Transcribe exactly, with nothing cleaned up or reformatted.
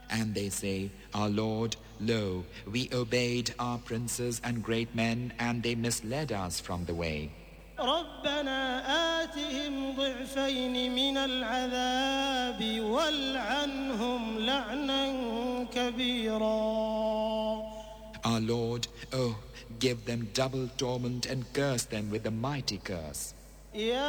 And they say, Our Lord, lo, we obeyed our princes and great men, and they misled us from the way. ربنا آتهم ضعفين من العذاب والعنهم لعنا كبيرا. Our Lord, oh, give them double torment and curse them with a mighty curse. يا